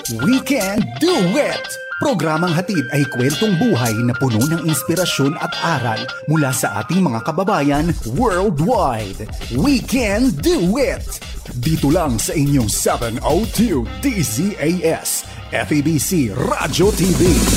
We Can Do It! Programang hatid ay kwentong buhay na puno ng inspirasyon at aral mula sa ating mga kababayan worldwide. We Can Do It! Dito lang sa inyong 702 DZAS, FEBC Radio TV.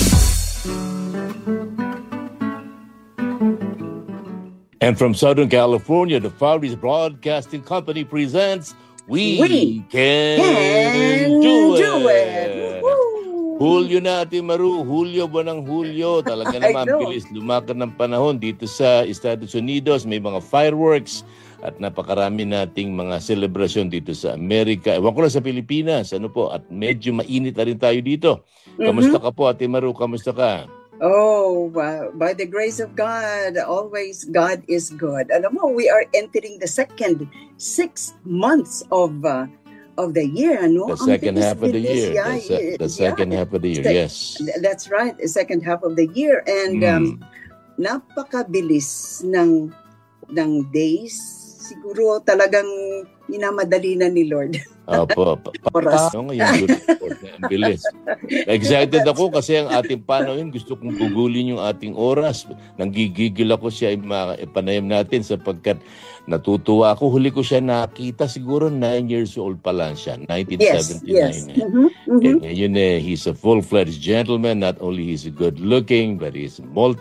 And from Southern California, the Far East Broadcasting Company presents We Can Do It! Hulyo na, Ate Maru. Hulyo ba ng Hulyo? Talaga naman bilis lumakad ng panahon dito sa Estados Unidos. May mga fireworks at napakarami nating mga selebrasyon dito sa Amerika. Ewan ko lang sa Pilipinas. Ano po? At medyo mainit na rin tayo dito. Kamusta ka po, Ate Maru? Kamusta ka? Oh, by the grace of God, always God is good. Alam mo, we are entering the second 6 months of the year, ano? The second half of the year. The second half of the year, yes. That's right, the second half of the year. And napakabilis ng days. Siguro talagang minamadali na ni Lord. Opo. Oras. Ang bilis. Excited ako kasi ang ating panahon, gusto kong gugulin yung ating oras. Nanggigigil ako siya ipanayam natin sapagkat natutuwa ako. Huli ko siya nakita, siguro 9 years old pa lang siya. 1979. Yes. Ngayon he's a full-fledged gentleman. Not only he's good looking, but he's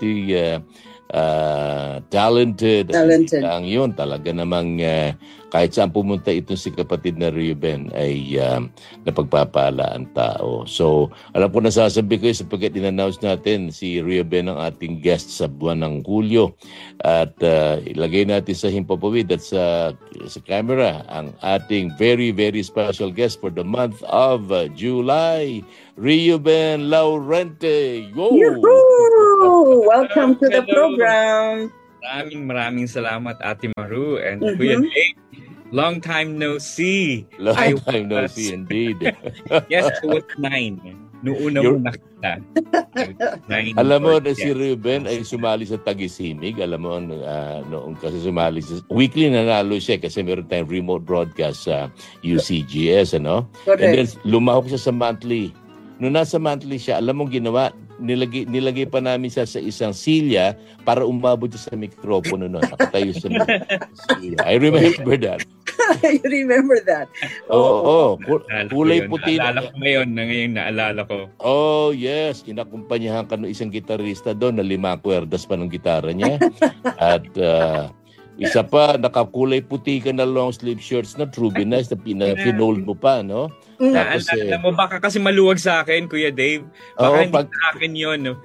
talented. Ang yun, talaga namang kahit saan pumunta itong si kapatid na Reuben ay napagpapala ang tao. So, alam ko nasasabi ko sapagkat in-announce natin si Reuben ang ating guest sa buwan ng Hulyo. At ilagay natin sa himpapawid at sa camera ang ating very, very special guest for the month of July, Reuben Laurente. Yoo-hoo! Welcome to the program. Maraming salamat, Ate Maru and Kuya Dave. Long time no see. Long time no see indeed. Yes, it was 9. Noong una mo nakita. Alam mo na si Reuben ay sumali sa Tagisimig. Alam mo, noong kasi sumali sa weekly nanalo siya kasi meron tayong remote broadcast sa UCGS, ano? Correct. And then lumahok siya sa monthly. Noong nasa monthly siya, alam mo ginawa, nilagay pa namin siya sa isang silya para umabot siya sa mikropono noon. Nakatayo sa silya. I remember that. You remember that? Oo. Kulay puti. Naalala ko ngayon naalala ko. Oh, yes. Inakumpanyahan ka ng isang gitarista doon na 5 kwerdas pa ng gitara niya. At isa pa, nakakulay puti ka na long sleeve shirts na True Nice na pinold mo pa, no? Tapos, alam mo, baka kasi maluwag sa akin, Kuya Dave. Baka hindi sa akin yun. No?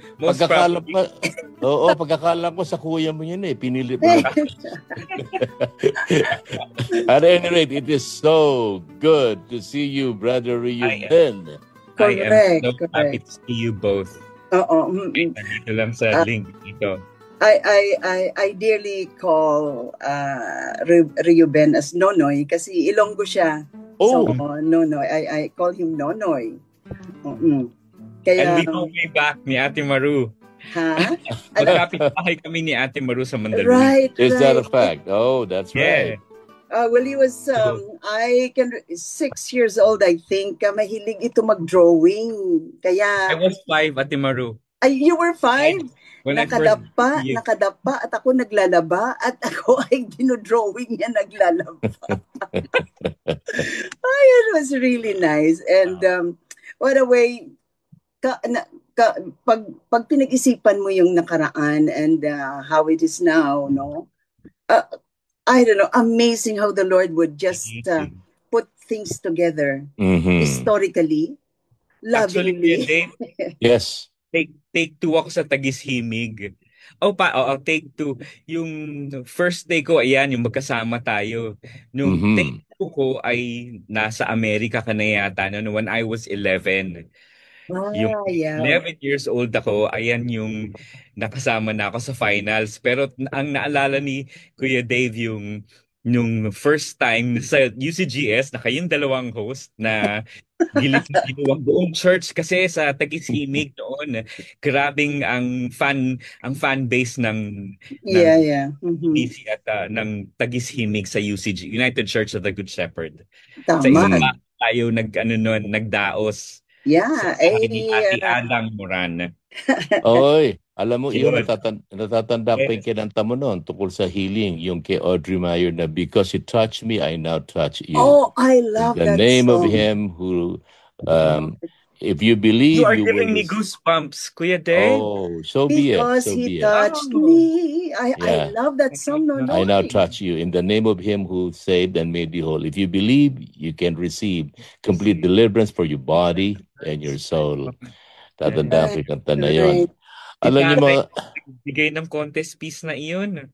Pagkakalam ko sa kuya mo yun pinili mo. At any rate, it is so good to see you, Brother Reuben. I am so happy to see you both. Dito lang sa link dito. I dearly call Reuben as Nonoy kasi Ilonggo siya. Oh, so, Nonoy. I call him Nonoy. Kaya, and we go way back ni Ate Maru. Ha? Magkapit-bahay kami ni Ate Maru sa Mandaluyong. Right. Is that a fact? Oh, that's right. Well, he was, 6 years old, I think. Mahilig ito mag-drawing. Kaya... I was 5, Ate Maru. You were 5? Nakadapa at ako naglalaba at ako ay dinodrawing niya naglalaba. It was really nice. And what a way, pag pinag-isipan mo yung nakaraan and how it is now, no? I don't know, amazing how the Lord would just put things together historically, lovingly. Actually, Dave, yes. Take 2 ako sa Tagisimig. Take 2. Yung first day ko, ayan, yung magkasama tayo. Nung take 2 ko ay nasa Amerika ka na yata, no, when I was 11. Yung 11 years old ako, ayan yung nakasama na ako sa finals. Pero ang naalala ni Kuya Dave yung first time sa UCGS na kayong dalawang host na giliwang buong church kasi sa Tagisimig noon. Grabing ang fan base ng PC at ng Tagisimig sa UCG, United Church of the Good Shepherd. Tama. Sa isang tayo nagdaos Yeah. Sabi ni Ate Adang Moran. Oy, alam mo, iyon, Yun. natatanda ko yung Yes. kinanta mo noon tungkol sa healing, yung kay Audrey Meyer na because you touched me, I now touch you. Oh, I In love the that name of song. him who, Oh, if you You believe, are you will giving me receive. goosebumps, Kuya Dave. Oh, so be it, because so he be it. touched Oh. me. I Yeah. love that song, no, I now no. touch you in the name of him who saved and made you whole. If you believe, you can receive complete deliverance for your body and your soul. Tatandaan ko yung kanta na yun. Right. Alam niyo mga, Bigay ng contest piece na iyon.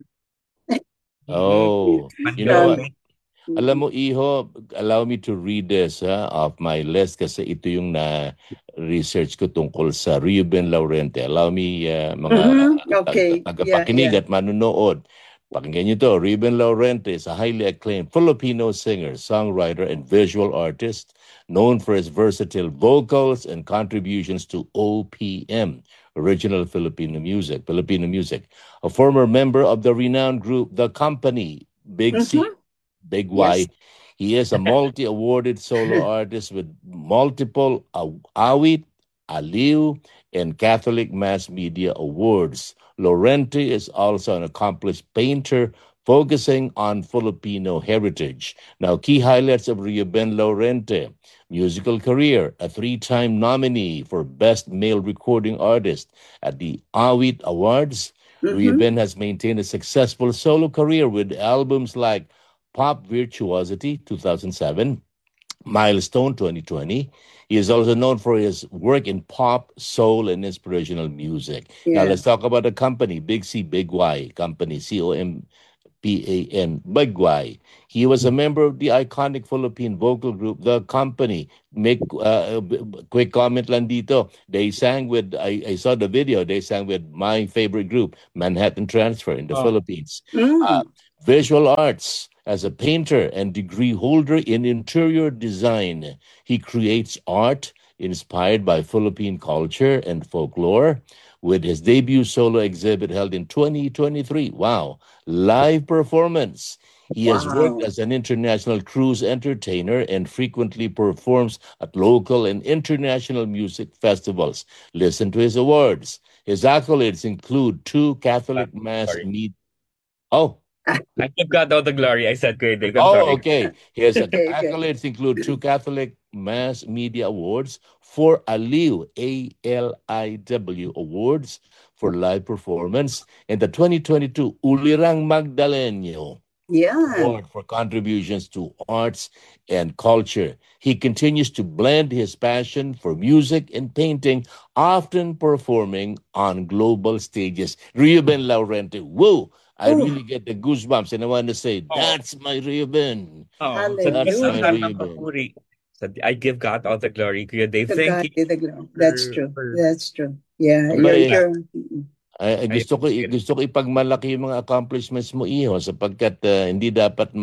oh, you know what? Mandami. Alam mo, Iho, allow me to read this off my list kasi ito yung na-research ko tungkol sa Ruben Laurente. Allow me, mga Okay. tagapakinig Yeah. at manunood. Pakinggan niyo to. Ruben Laurente is a highly acclaimed Filipino singer, songwriter, and visual artist known for his versatile vocals and contributions to OPM, original Filipino music. A former member of the renowned group The Company, Big C, Big Y. Yes. He is a multi-awarded solo artist with multiple awit, aliw, and Catholic mass media awards. Laurente is also an accomplished painter focusing on Filipino heritage. Now, key highlights of Ruben Laurente: musical career, a 3-time nominee for Best Male Recording Artist at the Awit Awards. Ruben has maintained a successful solo career with albums like Pop Virtuosity 2007, Milestone 2020. He is also known for his work in pop, soul, and inspirational music. Now Yeah. let's talk about the company, Big C, Big Y company, COMPAN, Big Y. He was a member of the iconic Philippine vocal group, The Company. Make quick comment lang dito. They sang with, I saw the video, they sang with my favorite group, Manhattan Transfer in the Philippines. Visual arts. As a painter and degree holder in interior design, he creates art inspired by Philippine culture and folklore. With his debut solo exhibit held in 2023, live performance. He has worked as an international cruise entertainer and frequently performs at local and international music festivals. Listen to his awards. His accolades include 2 Catholic Mass meet. Oh, I give God all the glory. I said, Kuya Dave. I'm sorry. okay. His Okay. accolades include 2 Catholic Mass Media Awards, 4 ALIW, ALIW Awards for live performance, and the 2022 Ulirang Magdaleno Yeah. Award for contributions to arts and culture. He continues to blend his passion for music and painting, often performing on global stages. Ruben Laurente, whoa! I really get the goosebumps and I want to say, that's my Ruben. That's my Ruben. I give God all the glory, Kuya Dave. To Thank God you. be the glory. That's true. That's true. Yeah. Okay. You're Gusto ko ipagmalaki yung mga accomplishments mo, Iho, sapagkat hindi dapat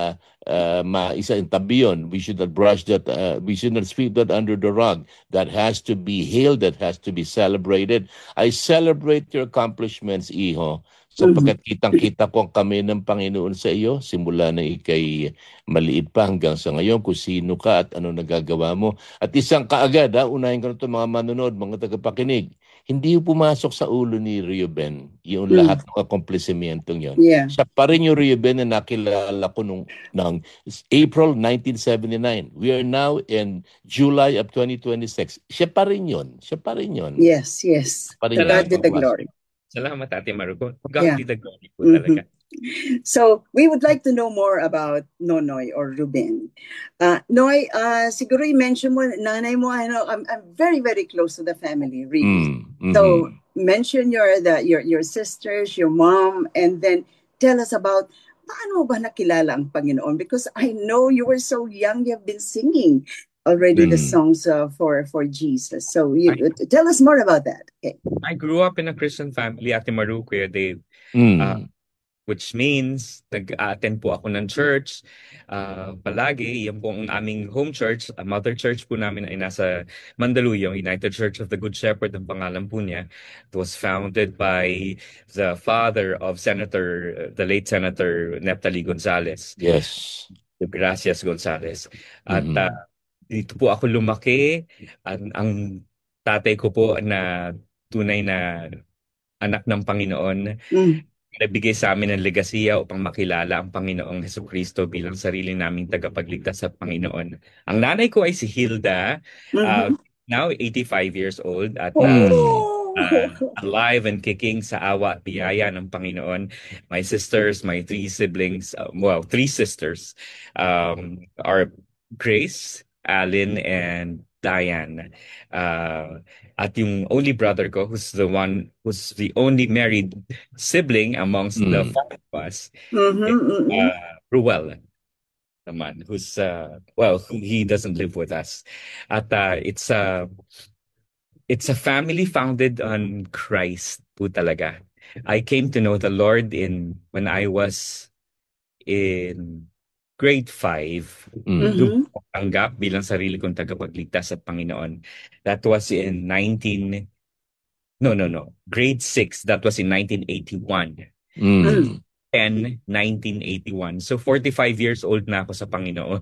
isa yung tabi yun. We should not brush that, we should not sweep that under the rug. That has to be hailed, that has to be celebrated. I celebrate your accomplishments, Iho, sapagkat kitang-kita ko ang kami ng Panginoon sa iyo, simula na ikay maliit pa hanggang sa ngayon, kung sino ka at ano nagagawa mo. At isang kaagad, unahin ko na ito mga manonood, mga tagapakinig, hindi pumasok sa ulo ni Ruben yung lahat ng akomplisimentong yun. Yeah. Siya pa rin yung Ruben na nakilala ko ng April 1979. We are now in July of 2026. Siya pa rin yun. Yes. To God be the glory. Salamat, Ate Maruco. God be the glory po talaga. So, we would like to know more about Nonoy or Ruben. Noy, siguro i-mention mo, nanay mo, I'm very, very close to the family, really. So, mention your sisters, your mom, and then tell us about paano ba nakilala ang Panginoon? Because I know you were so young, you have been singing already the songs for Jesus. So, tell us more about that. Okay. I grew up in a Christian family, Ate Maru, Kuya Dave. Which means nag-attend po ako ng church palagi. Yan po ang aming home church. Mother church po namin ay nasa Mandaluyong, United Church of the Good Shepherd ang pangalan po niya. It was founded by the father of the late Senator Neptali Gonzales. Yes. Gracias Gonzales. At dito po ako lumaki. Ang tatay ko po na tunay na anak ng Panginoon, nagbigay sa amin ng legasiya upang makilala ang Panginoong Hesukristo bilang sarili naming tagapagligtas sa Panginoon. Ang nanay ko ay si Hilda, now 85 years old at alive and kicking sa awa at biyaya ng Panginoon. My sisters, my three siblings, three sisters, are Grace, Alin, and Diane. At yung only brother ko, who's the only married sibling amongst the five of us, Ruel naman, who's he doesn't live with us. At it's a family founded on Christ po talaga. I came to know the Lord when I was in grade 5. Doon ko tanggap bilang sarili kong tagapagligtas at Panginoon. That was in grade 6. That was in 1981. 1981. So 45 years old na ako sa Panginoon.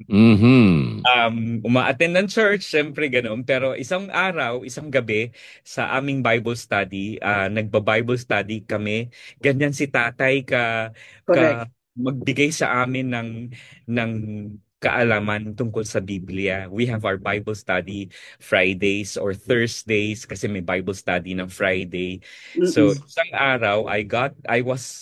Uma-attend ng church, syempre ganoon. Pero isang gabi sa aming Bible study, nagba-Bible study kami. Ganyan si tatay ka magbigay sa amin ng kaalaman tungkol sa Biblia. We have our Bible study Fridays or Thursdays kasi may Bible study ng Friday. So isang araw I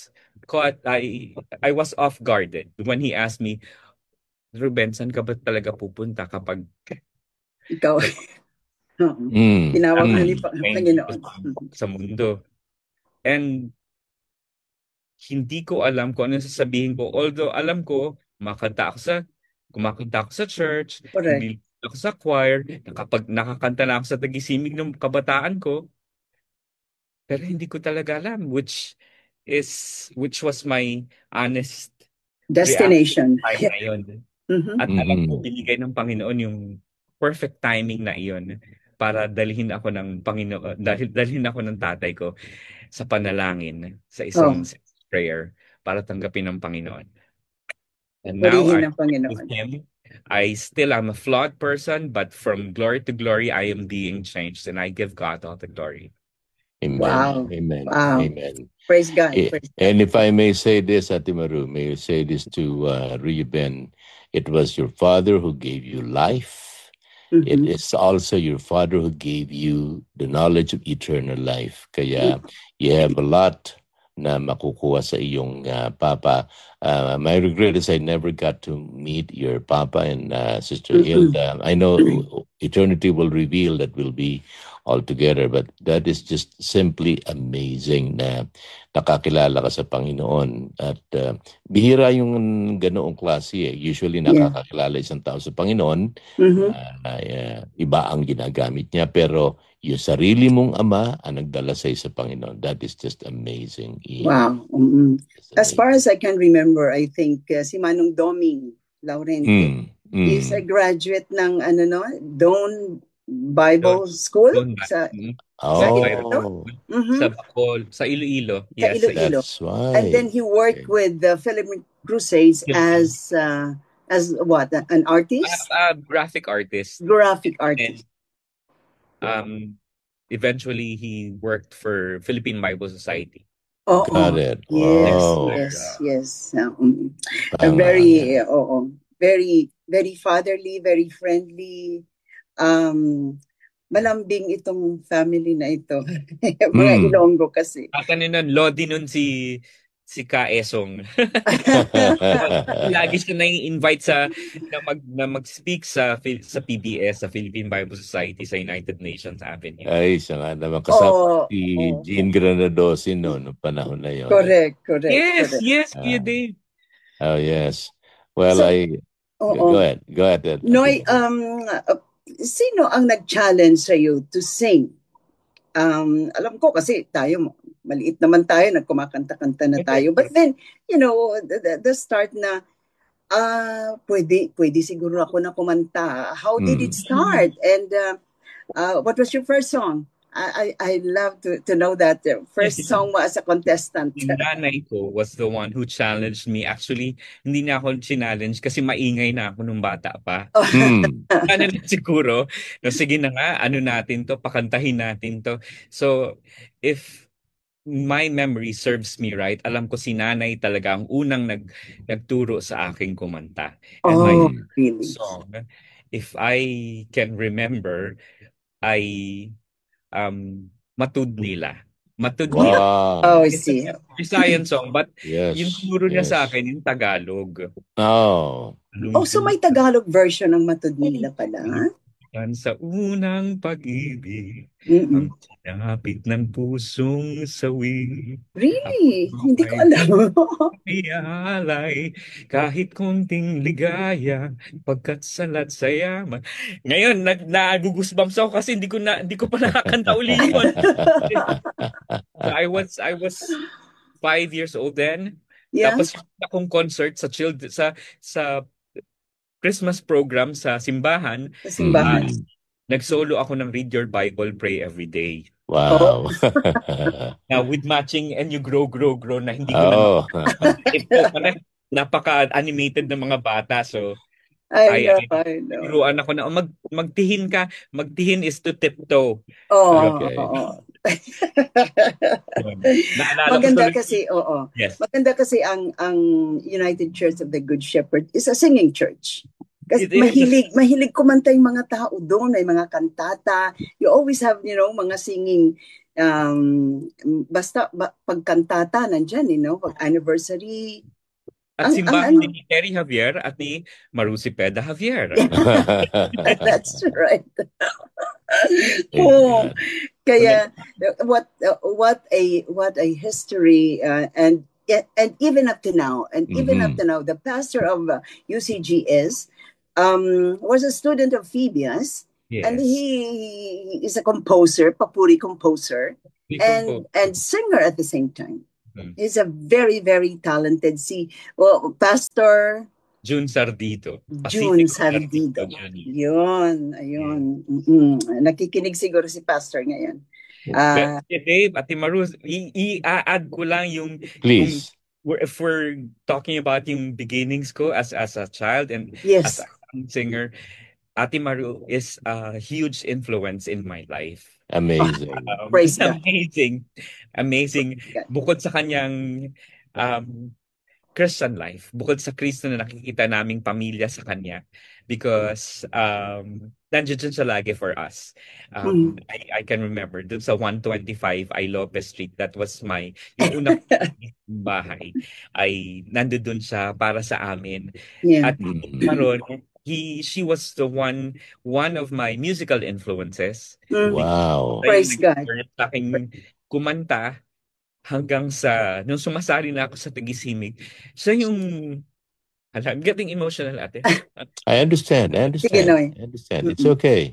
was off guarded when he asked me, Ruben, saan ka ba talaga pupunta kapag ikaw tinawag ni Panginoon sa mundo? And hindi ko alam kung ano sasabihin ko. Although alam ko, kumakanta ako sa church, hindi ako sa choir, kapag nakakanta na ako sa tagisimig ng kabataan ko, pero hindi ko talaga alam which was my honest destination. At alam ko, binigay ng Panginoon yung perfect timing na iyon para dalhin ako ng Panginoon, dalhin ako ng tatay ko sa panalangin, sa isang prayer para tanggapin ng Panginoon. And now with him, I still am a flawed person, but from glory to glory, I am being changed, and I give God all the glory. Amen. Wow. Amen. Wow. Amen. Praise God. And if I may say this, Ate Maru, may you say this to Ruben, it was your father who gave you life. It is also your father who gave you the knowledge of eternal life. Kaya you have a lot na makukuha sa iyong papa. My regret is I never got to meet your papa and Sister Hilda. I know eternity will reveal that we'll be all together, but that is just simply amazing na nakakilala ka sa Panginoon. At bihira yung ganoong klase. Usually nakakakilala isang tao sa Panginoon. Iba ang ginagamit niya, pero yung sarili mong ama ang nagdala sa Panginoon. That is just amazing. Wow. As far as I can remember, I think si Manong Doming Laurenti is a graduate ng Doan Bible School sa Bacol, sa Iloilo. Yes, that's right. And then he worked with the Philippine Crusades as what, an artist? Graphic artist. And, eventually he worked for Philippine Bible Society. Got it. Yes. Very, very fatherly, very friendly. Malambing itong family na ito. Mga Ilonggo kasi. Kanina, Lodi nun si Ka Esong. Lagi siya na-invite na mag-speak sa PBS, sa Philippine Bible Society sa United Nations Avenue. Ay, siya nga naman kasama si Jean Granadosin noong panahon na yun. Correct. Yes, Kuya Dave. Oh, yes. Well, go ahead. Noy, sino ang nag-challenge sa iyo to sing? Alam ko kasi tayo, maliit naman tayo, nagkumakanta-kanta na tayo. But then, the start na, pwede siguro ako na kumanta. How did it start? And what was your first song? I love to know that first song mo as a contestant. Yung nanay ko was the one who challenged me. Actually, hindi na ako challenge kasi maingay na ako nung bata pa. Ano na siguro, no, sige na nga, ano natin to, pakantahin natin to. So, if my memory serves me right, alam ko si nanay talaga ang unang nagturo sa aking kumanta. And my really? song, if I can remember, ay Matud Nila. Matud Nila. Wow. Oh, I see. Visayan song, but Yes, yung turo niya sa akin, yung Tagalog. Oh. Oh, so may Tagalog version ng Matud Nila pala? Yan sa unang pag-ibig, ang sinapit ng pusong sawi. Really? Hindi ko alam. Ialay, kahit konting ligaya, pagkat salat sa yaman. Ngayon, nagugusbumps ako kasi hindi ko pa nakakanta uli yun. So I was 5 years old then. Yeah. Tapos akong concert sa Christmas program sa simbahan. Sa simbahan. Nagsolo ako ng Read Your Bible, Pray Every Day. Wow. Now, with matching and you grow na hindi ko na napaka-animated ng mga bata. So, I know. Tinuruan ako na magtihin ka. Magtihin is to tiptoe. Okay. Maganda kasi, Yes. Maganda kasi ang United Church of the Good Shepherd is a singing church. Kasi mahilig kumanta yung mga tao doon, may mga kantata. You always have, mga singing, basta pagkantata nandyan, pag anniversary. At simbahan ni Terry Javier at ni Maru Cepeda Javier. That's right. Oh, kaya what a history and even up to now the pastor of UCG was a student of Phoebe's. Yes. And he is a composer, papuri composer, and singer at the same time. He's a very, very talented Pastor June Sardito. June Sardito. Ayun. Nakikinig siguro si Pastor ngayon. Dave, Ate Maru, i-add ko lang yung... Please. If we're talking about yung beginnings ko as a child and yes. as a singer, Ate Maru is a huge influence in my life. Amazing. Praise God. Amazing. Bukod sa kanyang Christian life, bukod sa Kristo na nakikita naming pamilya sa kanya, because nandiyan siya lagi for us. I can remember dun sa 125 I Lopez Street, that was yung unang bahay, ay nandoon siya para sa amin. Yeah. At karon, she was the one of my musical influences. Wow. Praise God. Sa aking kumanta hanggang sa nung sumasali na ako sa Tagisimig. So yung I'm getting emotional, ate. I understand. It's okay.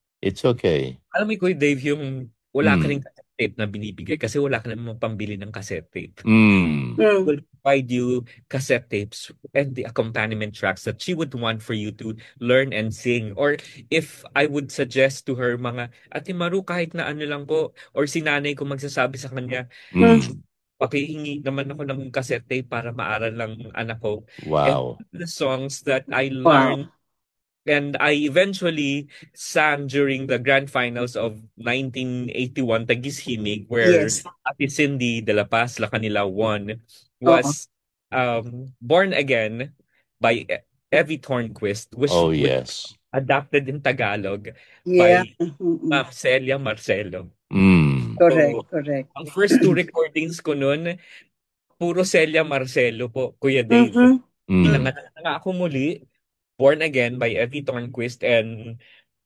Alam mo, Kuya Dave, yung wala ka rin cassette tape na binibigay kasi wala ka namang pambili ng cassette tape. Will provide you cassette tapes and the accompaniment tracks that she would want for you to learn and sing. Or if I would suggest to her Ate Maru, kahit na ano lang po, or si nanay ko magsasabi sa kanya, pakihingi naman ako ng cassette tape para maaral lang anak ko. Wow. And the songs that I learned and I eventually sang during the grand finals of 1981 Tagisimig, where Ate Cindy de la Paz La Canila won, was Born Again by Evie Tornquist, which was adapted in Tagalog by Ma'am Celia Marcelo. Correct. Ang first two recordings ko nun, puro Celia Marcelo po, Kuya Dave. Pinanganak na ako muli, Born Again by Evie Tornquist, and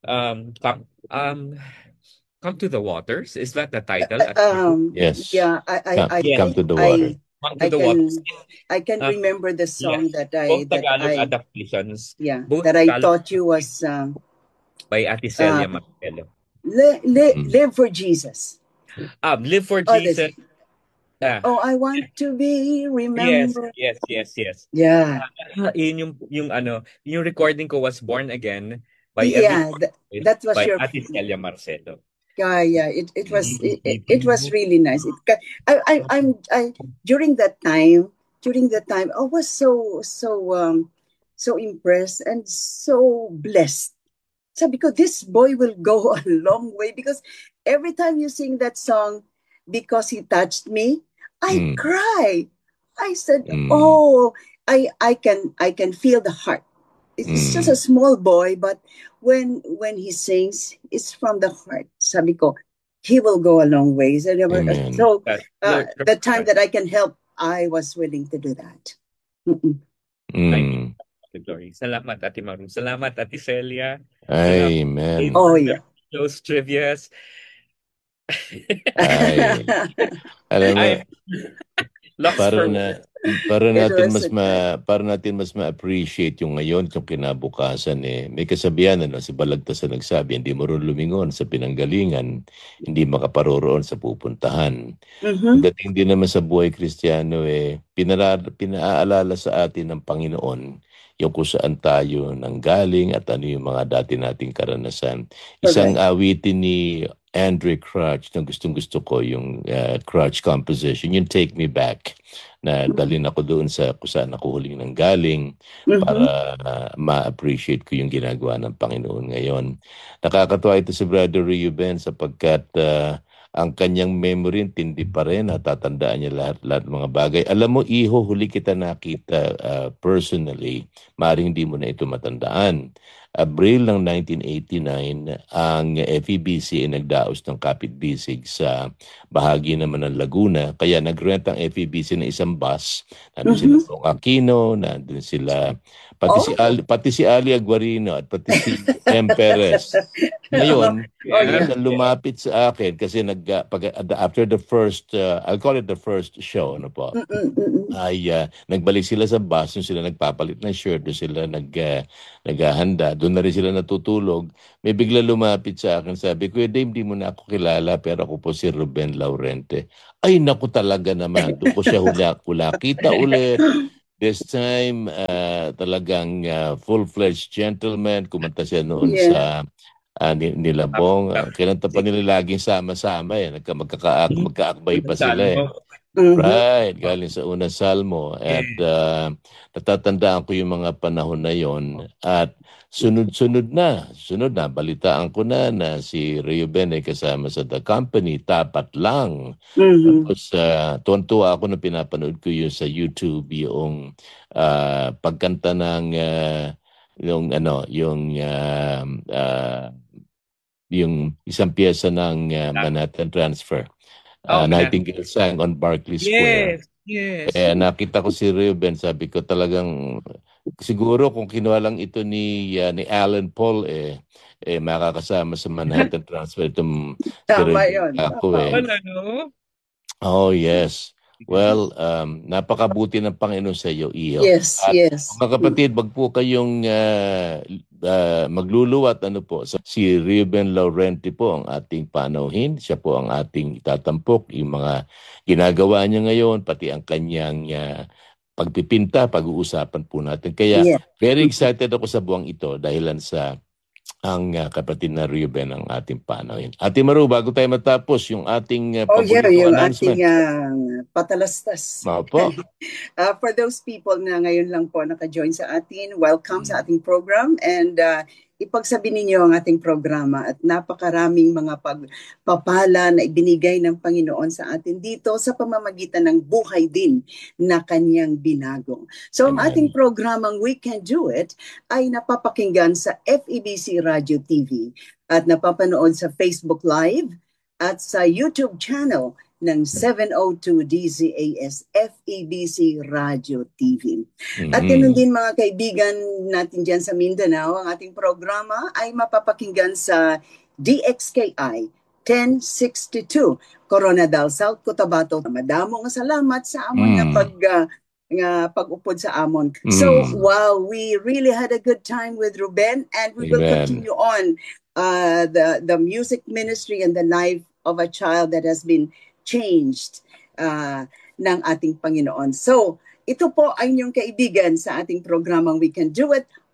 Come to the Waters. Is that the title? Yes. Yeah, Come to the Water. I can remember the song that both Tagalog adaptations. Yeah, both that I Tagalog thought you was by Ate Celia Marcelo. Live for Jesus. Live for Jesus. Oh, I want to be remembered. Yes. Yeah. Yung recording ko was Born Again by that was by your Ate Celia Marcelo. It was really nice. During that time, I was so impressed and so blessed. Sabi ko, this boy will go a long way because every time you sing that song, Because He Touched Me, I cry. I said, I can feel the heart. It's just a small boy, but when he sings, it's from the heart. Sabi ko, he will go a long ways. And so the time that I can help, I was willing to do that. Glory. Salamat, Ate Maru. Salamat, Ate Celia. Amen. Yeah. Those trivias. Alam mo, para natin mas ma-appreciate yung ngayon, yung kinabukasan may kasabihan si Balagtas na nagsabi, hindi mo rin lumingon sa pinanggalingan, hindi makaparoroon sa pupuntahan. Dating din naman sa buhay Kristiyano pinaalala sa atin ng Panginoon yung kung saan tayo nanggaling at ano yung mga dati nating karanasan. Isang awitin ni Andre Crouch na gustong-gusto ko, yung Crouch composition, yung Take Me Back, na dalhin ako doon sa kung saan ako huling nanggaling para ma-appreciate ko yung ginagawa ng Panginoon ngayon. Nakakatuwa ito si Brother Reuben sapagkat ang kanyang memory tindi pa rin, natatandaan niya lahat ng mga bagay. Alam mo, Iho, huli kita nakita personally, maaaring hindi mo na ito matandaan. Abril ng 1989, ang FEBC ay nagdaos ng kapitbisig sa bahagi naman ng Laguna. Kaya nag-rent ang FEBC ng isang bus. Nandun sila Pong Aquino, nandun sila, pati si Ali Aguarino at pati si M. Perez. Ngayon, lumapit sa akin kasi after the first, I'll call it the first show, ay nagbalik sila sa bus, sila nagpapalit ng shirt, doon sila naghahanda, doon na rin sila natutulog. May bigla lumapit sa akin, sabi ko, Dave, di mo na ako kilala, pero ako po si Ruben Laurente. Ay, naku talaga naman, doon ko siya hula kita ulit. This time, talagang full-fledged gentleman, kumanta siya noon sa Nilabong. Kinanta pa nila laging sama-sama magkaakbay pa sila Right, galing sa unang salmo. At natatandaan ko yung mga panahon na yon. At sunod na, balitaan ko na si Reuben ay kasama sa The Company, tapat lang. Tapos tuwan-tuwa ako na pinapanood ko yun sa YouTube, yung pagkanta ng yung isang piyesa ng Manhattan Transfer. Nightingale sang on Barclay Square. Yes. Nakita ko si Reuben, sabi ko talagang siguro kung kinuha lang ito ni Alan Paul makakasama sa Manhattan Transfer itong tama yun. Oh yes. Well, napakabuti ng Panginoon sa iyo, Iho. Yes, yes. Mga kapatid, wag po kayong magluluwat si Reuben Laurente po ang ating panauhin. Siya po ang ating itatampok. Yung mga ginagawa niya ngayon, pati ang kanyang pagpipinta, pag-uusapan po natin. Kaya very excited ako sa buwang ito dahilan sa ang kapatid na Reuben ang ating panauhin. Ate Maru, bago tayo matapos yung ating yung announcement. Ating patalastas. Opo. For those people na ngayon lang po naka-join sa atin, welcome sa ating program and ipagsabi ninyo ang ating programa at napakaraming mga pagpapala na ibinigay ng Panginoon sa atin dito sa pamamagitan ng buhay din na kanyang binago. So ang ating programang We Can Do It ay napapakinggan sa FEBC Radio TV at napapanood sa Facebook Live at sa YouTube channel ng 702 DZAS FEBC Radio TV. At ganun din mga kaibigan natin dyan sa Mindanao, ang ating programa ay mapapakinggan sa DXKI 1062 Coronadal, South Cotabato. Madamo nga salamat sa amon nga pag-upod sa amon. So, wow, we really had a good time with Ruben and we will continue on the music ministry and the life of a child that has been changed ng ating Panginoon. So, ito po ay inyong kaibigan sa ating programang We Can Do It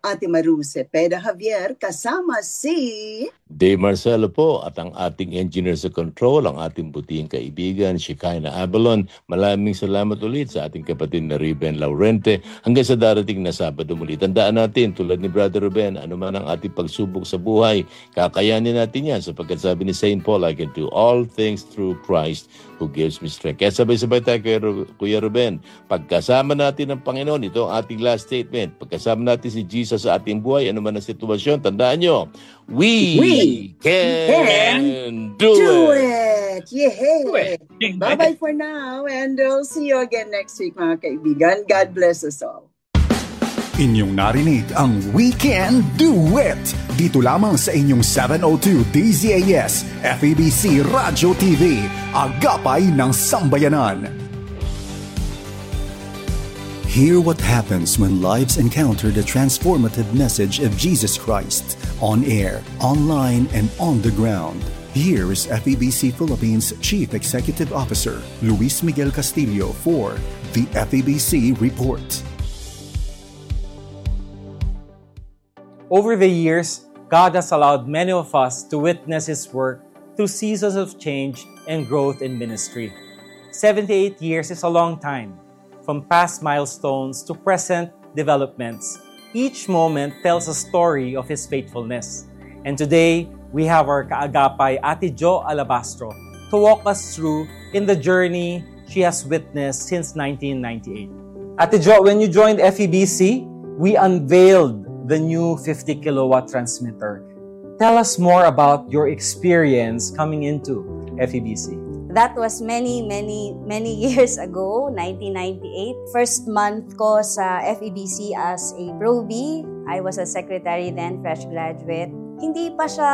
Ate Maru Cepeda Javier, kasama si Dave Marcelo po at ang ating engineer sa control, ang ating buting kaibigan, Shekinah Abalon. Maraming salamat ulit sa ating kapatid na Ruben Laurente. Hanggang sa darating na Sabado muli. Tandaan natin, tulad ni Brother Ruben, ano man ang ating pagsubok sa buhay, kakayanin natin yan sapagkat sabi ni St. Paul, I can do all things through Christ who gives me strength. Kaya sabay-sabay tayo, Kuya Ruben. Pagkasama natin ang Panginoon, ito ang ating last statement. Pagkasama natin si Jesus sa ating buhay, ano man ang sitwasyon, tandaan nyo, we can do it! Yay! Bye-bye for now and we'll see you again next week, mga kaibigan. God bless us all. Inyong narinig ang We Can Do It! Dito lamang sa inyong 702 DZAS, FEBC Radio TV, Agapay ng Sambayanan. Hear what happens when lives encounter the transformative message of Jesus Christ, on air, online, and on the ground. Here is FEBC Philippines Chief Executive Officer Luis Miguel Castillo for the FEBC Report. Over the years, God has allowed many of us to witness His work through seasons of change and growth in ministry. 78 years is a long time. From past milestones to present developments, each moment tells a story of His faithfulness. And today, we have our kaagapay Ate Jo Alabastro to walk us through in the journey she has witnessed since 1998. Ate Jo, when you joined FEBC, we unveiled the new 50 kilowatt transmitter. Tell us more about your experience coming into FEBC. That was many years ago, 1998. First month ko sa FEBC as a Pro-B. I was a secretary then, fresh graduate. Hindi pa siya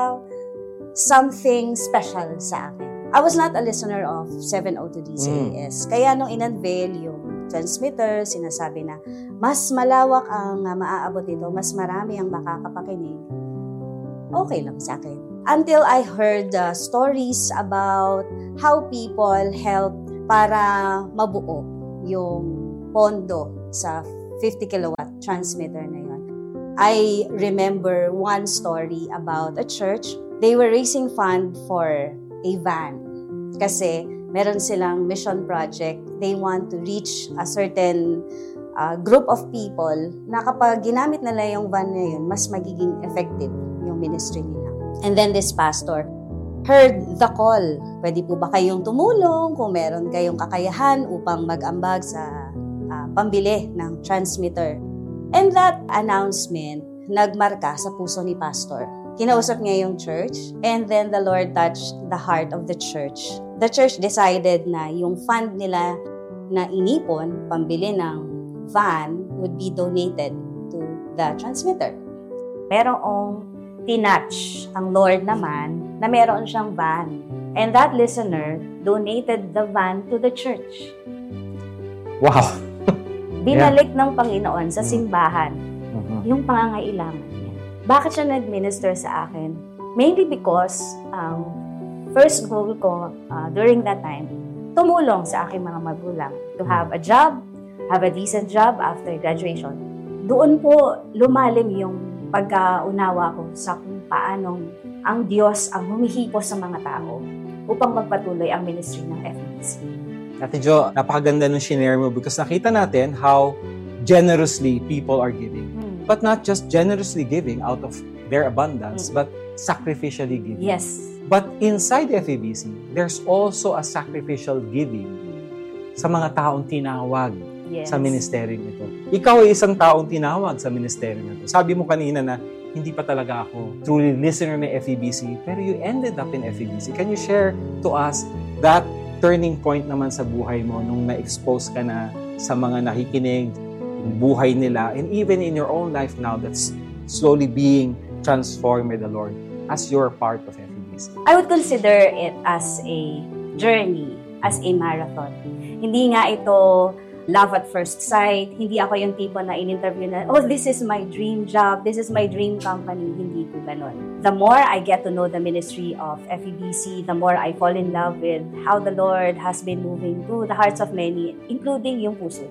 something special sa akin. I was not a listener of 702 DZAS. Kaya nung in-unveil yung transmitter, sinasabi na mas malawak ang maaabot nito, mas marami ang makakapakinig. Okay lang sa akin. Until I heard stories about how people help para mabuo yung pondo sa 50 kilowatt transmitter na yun. I remember one story about a church. They were raising fund for a van kasi meron silang mission project. They want to reach a certain group of people na kapag ginamit nila yung van na yun, mas magiging effective yung ministry nila. And then this pastor heard the call. Pwede po ba kayong tumulong kung meron kayong kakayahan upang mag-ambag sa pambili ng transmitter? And that announcement nagmarka sa puso ni pastor. Kinausap niya yung church and then the Lord touched the heart of the church. The church decided na yung fund nila na inipon, pambili ng van, would be donated to the transmitter. Merong tinatch ang Lord naman na meron siyang van. And that listener donated the van to the church. Wow! Binalik ng Panginoon sa simbahan yung pangangailangan niya. Bakit siya nag-minister sa akin? Mainly because first goal ko during that time, tumulong sa aking mga magulang to have a job, have a decent job after graduation. Doon po lumalim yung pagkaunawa ko sa kung paanong ang Diyos ang humihipo sa mga tao upang magpatuloy ang ministry ng FEBC. Ate Jo, napakaganda nung shinare mo because nakita natin how generously people are giving. But not just generously giving out of their abundance, but sacrificially giving. Yes. But inside FEBC, there's also a sacrificial giving sa mga taong tinawag sa ministeryo nito. Ikaw ay isang taong tinawag sa ministeryo nito. Sabi mo kanina na hindi pa talaga ako truly listener ng FEBC, pero you ended up in FEBC. Can you share to us that turning point naman sa buhay mo nung na-expose ka na sa mga nakikinig, yung buhay nila, and even in your own life now that's slowly being transformed by the Lord as you're part of FEBC? I would consider it as a journey, as a marathon. Hindi nga ito love at first sight. Hindi ako yung tipo na in-interview na, oh, this is my dream job, this is my dream company. Hindi po ganun. The more I get to know the ministry of FEBC, the more I fall in love with how the Lord has been moving through the hearts of many, including yung puso ko.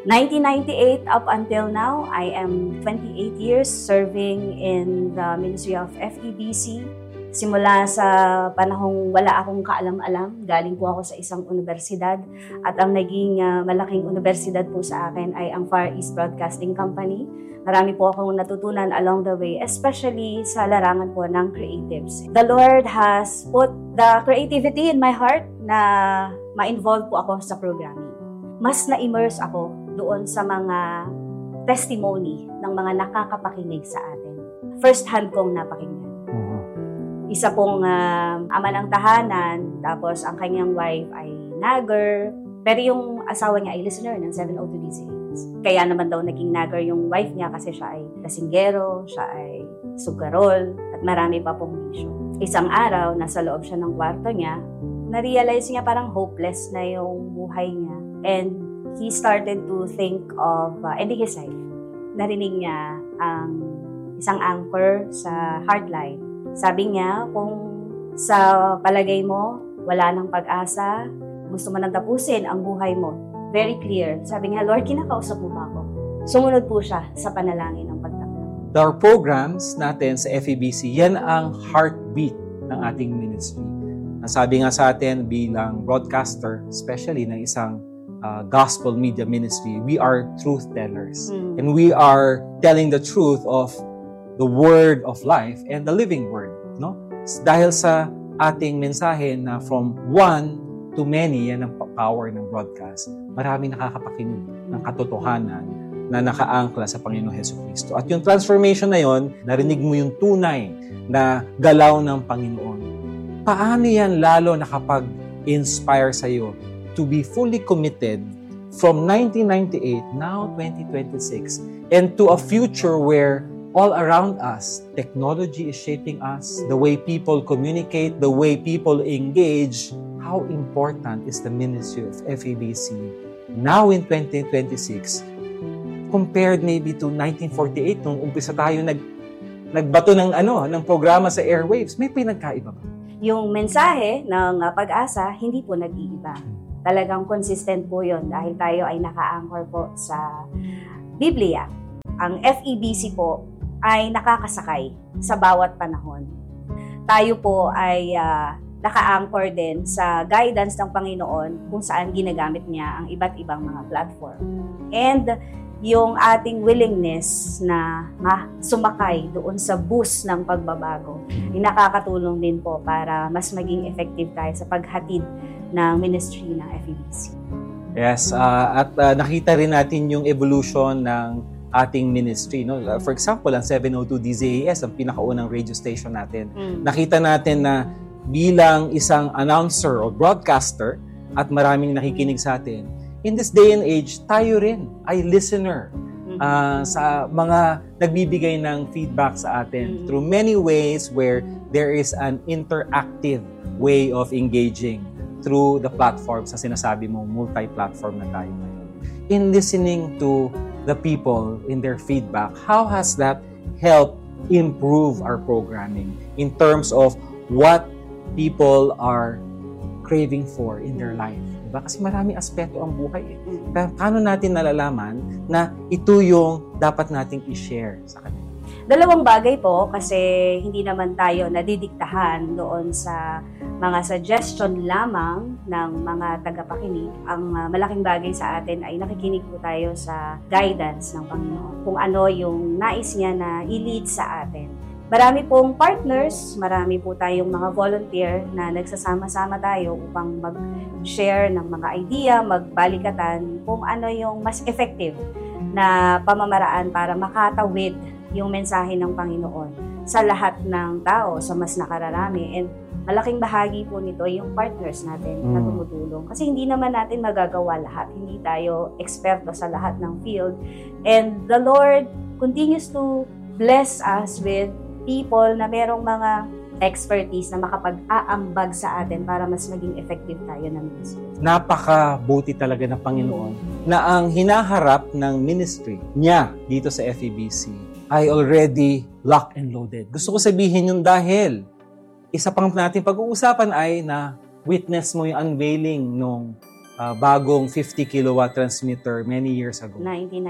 1998 up until now, I am 28 years serving in the Ministry of FEBC. Simula sa panahong wala akong kaalam-alam, galing po ako sa isang universidad at ang naging malaking universidad po sa akin ay ang Far East Broadcasting Company. Marami po akong natutunan along the way, especially sa larangan po ng creatives. The Lord has put the creativity in my heart na ma-involve po ako sa programming. Mas na-immerse ako doon sa mga testimony ng mga nakakapakinig sa atin. First hand kong napakinggan. Isa pong ama ng tahanan, tapos ang kanyang wife ay nagger, pero yung asawa niya ay listener ng 702 DZAS. Kaya naman daw naging nagger yung wife niya kasi siya ay lasinggero, siya ay sugarol, at marami pa pong bisyo. Isang araw, nasa loob siya ng kwarto niya, na-realize niya parang hopeless na yung buhay niya. And he started to think of ending his life. Narinig niya ang isang anchor sa Hardline. Sabi niya, kung sa palagay mo, wala nang pag-asa, gusto mo nang tapusin ang buhay mo. Very clear. Sabi niya, Lord, kinakausap mo ba ako? Sumunod po siya sa panalangin ng pagtanggap. Our programs natin sa FEBC, yan ang heartbeat ng ating ministry. Sabi nga sa atin bilang broadcaster, especially ng isang gospel media ministry, we are truth tellers. And we are telling the truth of the word of life and the living word. No? Dahil sa ating mensahe na from one to many, yan ang power ng broadcast. Maraming nakakapakinig ng katotohanan na nakaangkla sa Panginoong Jesucristo. At yung transformation na yon, narinig mo yung tunay na galaw ng Panginoon. Paano yan lalo nakapag-inspire sa'yo to be fully committed from 1998, now 2026, and to a future where all around us, technology is shaping us, the way people communicate, the way people engage. How important is the ministry of FEBC now in 2026 compared maybe to 1948 nung umpisa tayo nagbato ng programa sa airwaves? May pinagkaiba ba? Yung mensahe ng pag-asa, hindi po nag-iiba. Talagang consistent po yun dahil tayo ay naka-anchor po sa Biblia. Ang FEBC po ay nakakasakay sa bawat panahon. Tayo po ay naka-anchor din sa guidance ng Panginoon kung saan ginagamit niya ang iba't ibang mga platform. And yung ating willingness na sumakay doon sa bus ng pagbabago, ay nakakatulong din po para mas maging effective tayo sa paghatid ng ministry ng FEBC. Yes, at nakita rin natin yung evolution ng ating ministry. No? For example, ang 702 DZAS, ang pinakaunang radio station natin. Nakita natin na bilang isang announcer o broadcaster at maraming nakikinig sa atin, in this day and age, tayo rin ay listener sa mga nagbibigay ng feedback sa atin through many ways where there is an interactive way of engaging through the platforms na sinasabi mo, multi-platform na tayo ngayon. In listening to the people in their feedback, how has that helped improve our programming in terms of what people are craving for in their life? Diba? Kasi maraming aspeto ang buhay. Pero paano natin nalalaman na ito yung dapat nating i-share sa kanila? Dalawang bagay po kasi hindi naman tayo nadidiktahan doon sa mga suggestion lamang ng mga tagapakinig. Ang malaking bagay sa atin ay nakikinig po tayo sa guidance ng Panginoon. Kung ano yung nais niya na i-lead sa atin. Marami pong partners, marami po tayong mga volunteer na nagsasama-sama tayo upang mag-share ng mga idea, magbalikatan kung ano yung mas effective na pamamaraan para makatawid yung mensahe ng Panginoon sa lahat ng tao, sa mas nakararami. And malaking bahagi po nito yung partners natin na tumutulong. Kasi hindi naman natin magagawa lahat. Hindi tayo eksperto sa lahat ng field. And the Lord continues to bless us with people na merong mga expertise na makapag-aambag sa atin para mas maging effective tayo ng ministry. Napakabuti talaga ng Panginoon na ang hinaharap ng ministry niya dito sa FEBC ay already locked and loaded. Gusto ko sabihin yun dahil isa pang natin pag-uusapan ay na witness mo yung unveiling nung bagong 50 kilowatt transmitter many years ago.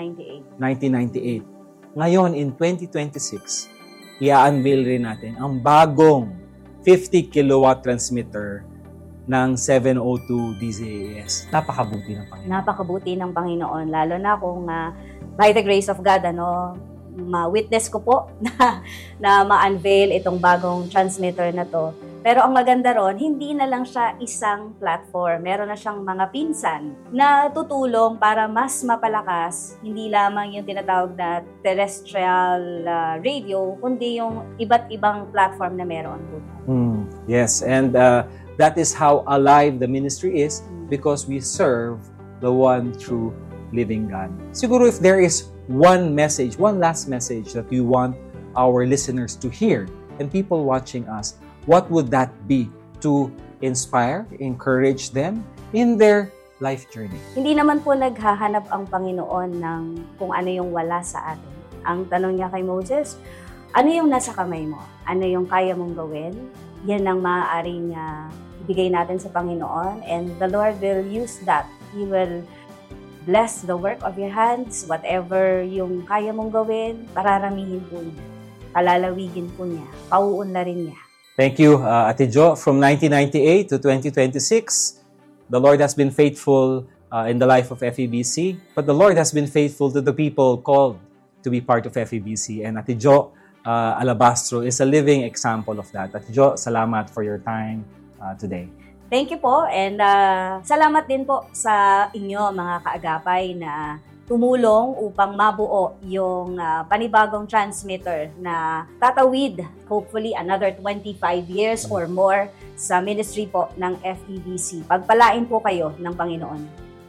1998. Ngayon, in 2026, i-unveil rin natin ang bagong 50 kilowatt transmitter ng 702 DZAS. Napakabuti ng Panginoon. Napakabuti ng Panginoon, lalo na kung by the grace of God, ma-witness ko po na ma-unveil itong bagong transmitter na to. Pero ang maganda ron, hindi na lang siya isang platform. Meron na siyang mga pinsan na tutulong para mas mapalakas, hindi lamang yung tinatawag na terrestrial radio, kundi yung iba't ibang platform na meron po. Yes, and that is how alive the ministry is because we serve the one true living God. Siguro if there is one last message that we want our listeners to hear and people watching us, what would that be to inspire, encourage them in their life journey? Hindi naman po naghahanap ang Panginoon ng kung ano yung wala sa atin. Ang tanong niya kay Moses, ano yung nasa kamay mo? Ano yung kaya mong gawin? Yan ang maaaring ibigay natin sa Panginoon, and the Lord will use that. He will bless the work of your hands, whatever yung kaya mong gawin, pararamihin po niya, palalawigin po niya, pauunlarin niya. Thank you, Ate Jo. From 1998 to 2026, the Lord has been faithful in the life of FEBC, but the Lord has been faithful to the people called to be part of FEBC. And Ate Jo Alabastro is a living example of that. Ate Jo, salamat for your time today. Thank you po, and salamat din po sa inyo mga kaagapay na tumulong upang mabuo yung panibagong transmitter na tatawid hopefully another 25 years or more sa ministry po ng FEBC. Pagpalain po kayo ng Panginoon.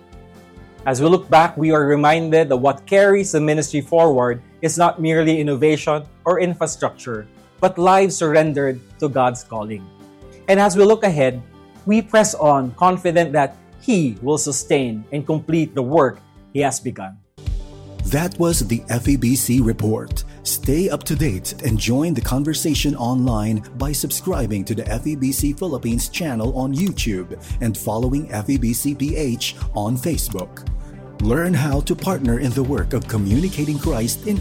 As we look back, we are reminded that what carries the ministry forward is not merely innovation or infrastructure, but lives surrendered to God's calling. And as we look ahead, we press on, confident that He will sustain and complete the work He has begun. That was the FEBC Report. Stay up to date and join the conversation online by subscribing to the FEBC Philippines channel on YouTube and following FEBC PH on Facebook. Learn how to partner in the work of communicating Christ in